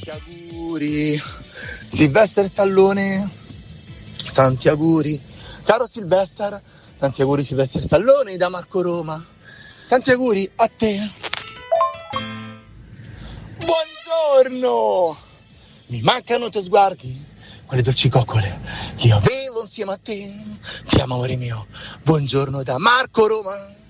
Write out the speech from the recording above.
Auguri Sylvester Stallone, tanti auguri caro Sylvester, tanti auguri Sylvester Stallone da Marco Roma, tanti auguri a te. Buongiorno, mi mancano i tuoi sguardi, quelle dolci coccole che io avevo insieme a te, ti amo amore mio, buongiorno da Marco Roma.